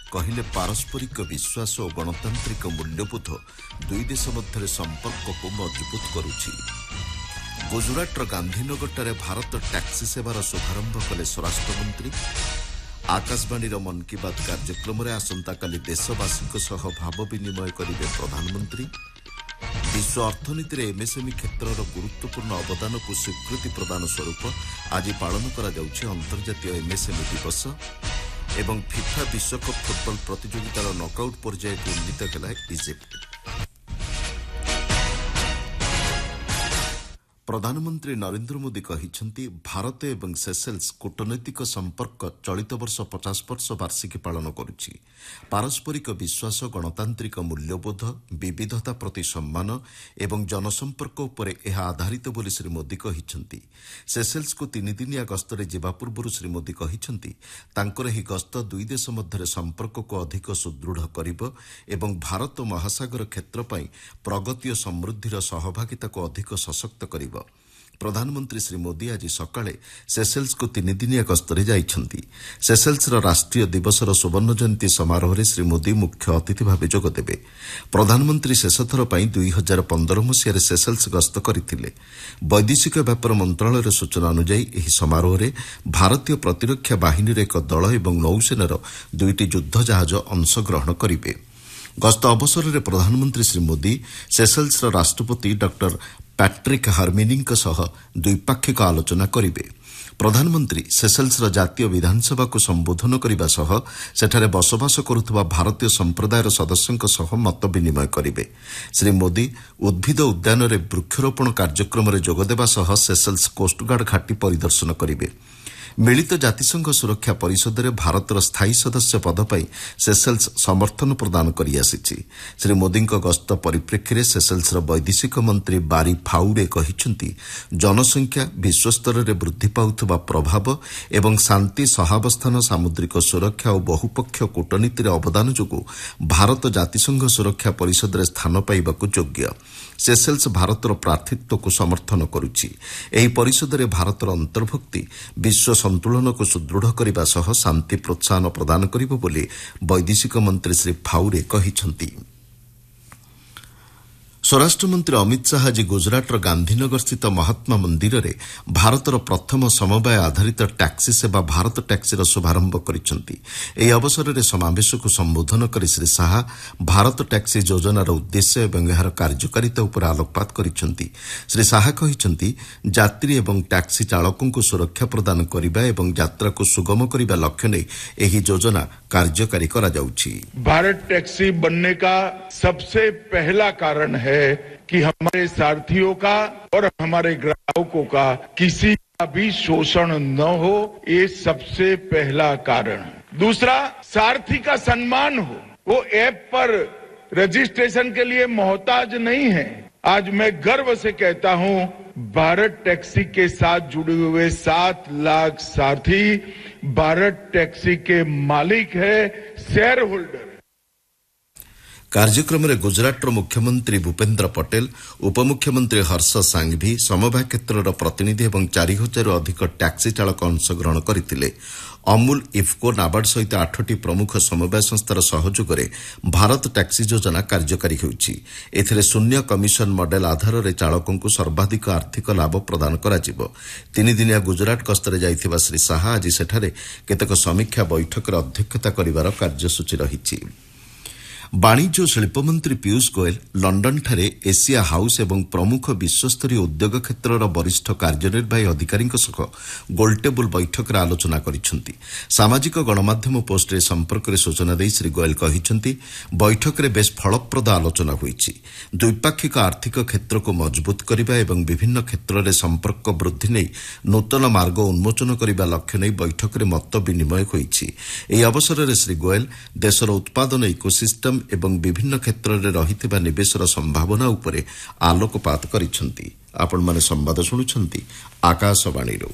କହିଲେ ପାରସ୍ପରିକ ବିଶ୍ୱାସ ଓ ଗଣତାନ୍ତ୍ରିକ ମୂଲ୍ୟବୋଧ ଦୁଇ ଦେଶ ମଧ୍ୟରେ ସମ୍ପର୍କକୁ ମଜବୁତ କରୁଛି। ଗୁଜରାଟର ଗାନ୍ଧୀନଗରଠାରେ ଭାରତ ଟ୍ୟାକ୍ସି ସେବାର ଶୁଭାରମ୍ଭ କଲେ ସ୍ୱରାଷ୍ଟ୍ରମନ୍ତ୍ରୀ। ଆକାଶବାଣୀର ମନ୍ କି ବାତ୍ କାର୍ଯ୍ୟକ୍ରମରେ ଆସନ୍ତାକାଲି ଦେଶବାସୀଙ୍କ ସହ ଭାବ ବିନିମୟ କରିବେ ପ୍ରଧାନମନ୍ତ୍ରୀ। ବିଶ୍ୱ ଅର୍ଥନୀତିରେ ଏମ୍ଏସ୍ଏମ୍ଇ କ୍ଷେତ୍ରର ଗୁରୁତ୍ୱପୂର୍ଣ୍ଣ ଅବଦାନକୁ ସ୍ୱୀକୃତି ପ୍ରଦାନ ସ୍ୱରୂପ ଆଜି ପାଳନ କରାଯାଉଛି ଅନ୍ତର୍ଜାତୀୟ ଏମ୍ଏସ୍ଏମ୍ଇ ଦିବସ ଏବଂ ଫିଫା ବିଶ୍ୱକପ୍ ଫୁଟବଲ ପ୍ରତିଯୋଗିତାର ନକ୍ଆଉଟ୍ ପର୍ଯ୍ୟାୟକୁ ଉନ୍ନୀତ କଲା ଇଜିପ୍ଟ। ପ୍ରଧାନମନ୍ତ୍ରୀ ନରେନ୍ଦ୍ର ମୋଦି କହିଛନ୍ତି ଭାରତ ଏବଂ ସେସେଲ୍ସ କୂଟନୈତିକ ସମ୍ପର୍କ ଚଳିତ ବର୍ଷ 50 ବର୍ଷ ବାର୍ଷିକୀ ପାଳନ କରୁଛି। ପାରସ୍ପରିକ ବିଶ୍ୱାସ, ଗଣତାନ୍ତ୍ରିକ ମୂଲ୍ୟବୋଧ, ବିବିଧତା ପ୍ରତି ସମ୍ମାନ ଏବଂ ଜନସମ୍ପର୍କ ଉପରେ ଏହା ଆଧାରିତ ବୋଲି ଶ୍ରୀ ମୋଦି କହିଛନ୍ତି। ସେସେଲ୍ସକୁ 3 ଦିନିଆ ଗସ୍ତରେ ଯିବା ପୂର୍ବରୁ ଶ୍ରୀ ମୋଦି କହିଛନ୍ତି ତାଙ୍କର ଏହି ଗସ୍ତ ଦୁଇ ଦେଶ ମଧ୍ୟରେ ସମ୍ପର୍କକୁ ଅଧିକ ସୁଦୃଢ଼ କରିବ ଏବଂ ଭାରତ ମହାସାଗର କ୍ଷେତ୍ର ପାଇଁ ପ୍ରଗତି ଓ ସମୃଦ୍ଧିର ସହଭାଗିତାକୁ ଅଧିକ ସଶକ୍ତ କରିବ। ପ୍ରଧାନମନ୍ତ୍ରୀ ଶ୍ରୀ ମୋଦି ଆଜି ସକାଳେ ସେସେଲ୍ସକୁ 3 ଦିନିଆ ଗସ୍ତରେ ଯାଇଛନ୍ତି। ସେସେଲ୍ସର ରାଷ୍ଟ୍ରୀୟ ଦିବସର ସୁବର୍ଣ୍ଣ ଜୟନ୍ତୀ ସମାରୋହରେ ଶ୍ରୀ ମୋଦି ମୁଖ୍ୟ ଅତିଥି ଭାବେ ଯୋଗଦେବେ। ପ୍ରଧାନମନ୍ତ୍ରୀ ଶେଷଥର ପାଇଁ 2015 ମସିହାରେ ସେସେଲ୍ସ ଗସ୍ତ କରିଥିଲେ। ବୈଦେଶିକ ବ୍ୟାପାର ମନ୍ତ୍ରଣାଳୟର ସୂଚନା ଅନୁଯାୟୀ ଏହି ସମାରୋହରେ ଭାରତୀୟ ପ୍ରତିରକ୍ଷା ବାହିନୀର ଏକ ଦଳ ଏବଂ ନୌସେନାର 2ଟି ଯୁଦ୍ଧ ଜାହାଜ ଅଂଶଗ୍ରହଣ କରିବେ। ଗସ୍ତ ଅବସରରେ ପ୍ରଧାନମନ୍ତ୍ରୀ ଶ୍ରୀ ମୋଦି ସେସେଲ୍ସର ରାଷ୍ଟ୍ରପତି ଡକ୍ଟର ପ୍ୟାଟ୍ରିକ୍ ହାର୍ମିନିଙ୍କ ସହ ଦ୍ୱିପାକ୍ଷିକ ଆଲୋଚନା କରିବେ। ପ୍ରଧାନମନ୍ତ୍ରୀ ସେସେଲ୍ସର ଜାତୀୟ ବିଧାନସଭାକୁ ସମ୍ବୋଧନ କରିବା ସହ ସେଠାରେ ବସବାସ କରୁଥିବା ଭାରତୀୟ ସମ୍ପ୍ରଦାୟର ସଦସ୍ୟଙ୍କ ସହ ମତ ବିନିମୟ କରିବେ। ଶ୍ରୀ ମୋଦି ଉଦ୍ଭିଦ ଉଦ୍ୟାନରେ ବୃକ୍ଷରୋପଣ କାର୍ଯ୍ୟକ୍ରମରେ ଯୋଗଦେବା ସହ ସେସେଲ୍ସ କୋଷ୍ଟଗାର୍ଡ ଘାଟି ପରିଦର୍ଶନ କରିବେ। ମିଳିତ ଜାତିସଂଘ ସୁରକ୍ଷା ପରିଷଦରେ ଭାରତର ସ୍ଥାୟୀ ସଦସ୍ୟ ପଦ ପାଇଁ ସେସେଲ୍ସ ସମର୍ଥନ ପ୍ରଦାନ କରିଆସିଛି। ଶ୍ରୀ ମୋଦିଙ୍କ ଗସ୍ତ ପରିପ୍ରେକ୍ଷୀରେ ସେସେଲ୍ସର ବୈଦେଶିକ ମନ୍ତ୍ରୀ ବାରି ଫାଉରେ କହିଛନ୍ତି ଜନସଂଖ୍ୟା, ବିଶ୍ୱସ୍ତରରେ ବୃଦ୍ଧି ପାଉଥିବା ପ୍ରଭାବ ଏବଂ ଶାନ୍ତି ସହାବସ୍ଥାନ, ସାମୁଦ୍ରିକ ସୁରକ୍ଷା ଓ ବହୁପକ୍ଷୀୟ କୂଟନୀତିରେ ଅବଦାନ ଯୋଗୁଁ ଭାରତ ଜାତିସଂଘ ସୁରକ୍ଷା ପରିଷଦରେ ସ୍ଥାନ ପାଇବାକୁ ଯୋଗ୍ୟ। ସେସେଲ୍ସ ଭାରତର ପ୍ରାର୍ଥୀତ୍ୱକୁ ସମର୍ଥନ କରୁଛି। ଏହି ପରିଷଦରେ ଭାରତର ଅନ୍ତର୍ଭୁକ୍ତି ବିଶ୍ୱ ସନ୍ତୁଳନକୁ ସୁଦୃଢ଼ କରିବା ସହ ଶାନ୍ତି ପ୍ରୋତ୍ସାହନ ପ୍ରଦାନ କରିବ ବୋଲି ବୈଦେଶିକ ମନ୍ତ୍ରୀ ଶ୍ରୀ ଫାଉରେ କହିଛନ୍ତି। ସ୍ୱରାଷ୍ଟ୍ରମନ୍ତ୍ରୀ ଅମିତ ଶାହା ଆଜି ଗୁଜରାଟର ଗାନ୍ଧୀନଗରସ୍ଥିତ ମହାତ୍ମା ମନ୍ଦିରରେ ଭାରତର ପ୍ରଥମ ସମବାୟ ଆଧାରିତ ଟ୍ୟାକ୍ସି ସେବା ଭାରତ ଟ୍ୟାକ୍ସିର ଶୁଭାରମ୍ଭ କରିଛନ୍ତି। ଏହି ଅବସରରେ ସମାବେଶକୁ ସମ୍ବୋଧନ କରି ଶ୍ରୀ ଶାହା ଭାରତ ଟ୍ୟାକ୍ସି ଯୋଜନାର ଉଦ୍ଦେଶ୍ୟ ଏବଂ ଏହାର କାର୍ଯ୍ୟକାରିତା ଉପରେ ଆଲୋକପାତ କରିଛନ୍ତି। ଶ୍ରୀ ଶାହା କହିଛନ୍ତି ଯାତ୍ରୀ ଏବଂ ଟ୍ୟାକ୍ସି ଚାଳକଙ୍କୁ ସୁରକ୍ଷା ପ୍ରଦାନ କରିବା ଏବଂ ଯାତ୍ରାକୁ ସୁଗମ କରିବା ଲକ୍ଷ୍ୟ ନେଇ ଏହି ଯୋଜନା କାର୍ଯ୍ୟକାରୀ କରାଯାଉଛି। भारत टैक्सी बनने का सबसे पहला कारण है कि हमारे सारथियों का और हमारे ग्राहकों का किसी का भी शोषण न हो, ये सबसे पहला कारण। दूसरा, सारथी का सम्मान हो, वो ऐप पर रजिस्ट्रेशन के लिए मोहताज नहीं है। आज मैं गर्व से कहता हूं भारत टैक्सी के साथ जुड़े हुए 7 लाख सारथी भारत टैक्सी के मालिक है, शेयर होल्डर। କାର୍ଯ୍ୟକ୍ରମରେ ଗୁଜରାଟର ମୁଖ୍ୟମନ୍ତ୍ରୀ ଭୂପେନ୍ଦ୍ର ପଟେଲ, ଉପମୁଖ୍ୟମନ୍ତ୍ରୀ ହର୍ଷ ସାଂଘଭି, ସମବାୟ କ୍ଷେତ୍ରର ପ୍ରତିନିଧି ଏବଂ 4,000ରୁ ଅଧିକ ଟ୍ୟାକ୍ସି ଚାଳକ ଅଂଶଗ୍ରହଣ କରିଥିଲେ। ଅମୁଲ, ଇଫ୍କୋ, ନାବାର୍ଡ ସହିତ 8ଟି ପ୍ରମୁଖ ସମବାୟ ସଂସ୍ଥାର ସହଯୋଗରେ ଭାରତ ଟ୍ୟାକ୍ସି ଯୋଜନା କାର୍ଯ୍ୟକାରୀ ହେଉଛି। ଏଥିରେ ଶୂନ୍ୟ କମିଶନ ମଡେଲ ଆଧାରରେ ଚାଳକଙ୍କୁ ସର୍ବାଧିକ ଆର୍ଥିକ ଲାଭ ପ୍ରଦାନ କରାଯିବ। 3 ଦିନିଆ ଗୁଜରାଟ ଗସ୍ତରେ ଯାଇଥିବା ଶ୍ରୀ ଶାହା ଆଜି ସେଠାରେ କେତେକ ସମୀକ୍ଷା ବୈଠକରେ ଅଧ୍ୟକ୍ଷତା କରିବାର କାର୍ଯ୍ୟସୂଚୀ ରହିଛି। ବାଣିଜ୍ୟ ଓ ଶିଳ୍ପମନ୍ତ୍ରୀ ପୀୟୁଷ ଗୋଏଲ ଲଣ୍ଡନଠାରେ ଏସିଆ ହାଉସ୍ ଏବଂ ପ୍ରମୁଖ ବିଶ୍ୱସ୍ତରୀୟ ଉଦ୍ୟୋଗ କ୍ଷେତ୍ରର ବରିଷ୍ଠ କାର୍ଯ୍ୟନିର୍ବାହୀ ଅଧିକାରୀଙ୍କ ସହ ଗୋଲଟେବୁଲ ବୈଠକରେ ଆଲୋଚନା କରିଛନ୍ତି। ସାମାଜିକ ଗଣମାଧ୍ୟମ ପୋଷ୍ଟରେ ଏ ସମ୍ପର୍କରେ ସୂଚନା ଦେଇ ଶ୍ରୀ ଗୋଏଲ କହିଛନ୍ତି ବୈଠକରେ ବେଶ୍ ଫଳପ୍ରଦ ଆଲୋଚନା ହୋଇଛି। ଦ୍ୱିପାକ୍ଷିକ ଆର୍ଥିକ କ୍ଷେତ୍ରକୁ ମଜବୁତ କରିବା ଏବଂ ବିଭିନ୍ନ କ୍ଷେତ୍ରରେ ସମ୍ପର୍କ ବୃଦ୍ଧି ନେଇ ନୂତନ ମାର୍ଗ ଉନ୍ମୋଚନ କରିବା ଲକ୍ଷ୍ୟ ନେଇ ବୈଠକରେ ମତ ବିନିମୟ ହୋଇଛି। ଏହି ଅବସରରେ ଶ୍ରୀ ଗୋଏଲ ଦେଶର ଉତ୍ପାଦନ ଇକୋସିଷ୍ଟମ ଏବଂ ବିଭିନ୍ନ କ୍ଷେତ୍ରରେ ରହିଥିବା ନିବେଶର ସମ୍ଭାବନା ଉପରେ ଆଲୋକପାତ କରିଛନ୍ତି। ଆପଣମାନେ ସମ୍ବାଦ ଶୁଣୁଛନ୍ତି ଆକାଶବାଣୀରୁ।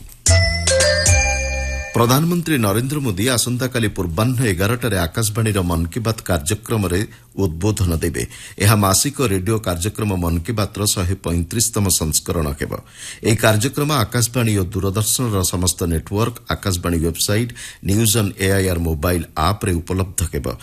ପ୍ରଧାନମନ୍ତ୍ରୀ ନରେନ୍ଦ୍ର ମୋଦି ଆସନ୍ତାକାଲି ପୂର୍ବାହ୍ନ 11ଟାରେ ଆକାଶବାଣୀର ମନ୍ କି ବାତ୍ କାର୍ଯ୍ୟକ୍ରମରେ ଉଦ୍ବୋଧନ ଦେବେ। ଏହା ମାସିକ ରେଡିଓ କାର୍ଯ୍ୟକ୍ରମ ମନ୍ କି ବାତ୍ର 135ତମ ସଂସ୍କରଣ ହେବ। ଏହି କାର୍ଯ୍ୟକ୍ରମ ଆକାଶବାଣୀ ଓ ଦୂରଦର୍ଶନର ସମସ୍ତ network, Akashvani website, news on AIR mobile ଆପ୍ରେ ଉପଲବ୍ଧ ହେବ।